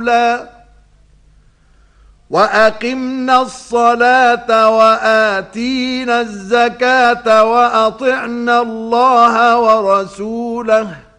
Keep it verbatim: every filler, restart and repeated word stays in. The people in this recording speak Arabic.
رَسُولًا وَأَقِمْنَا الصَّلَاةَ وَآتِينَا الزَّكَاةَ وَأَطِعْنَا اللَّهَ وَرَسُولَهُ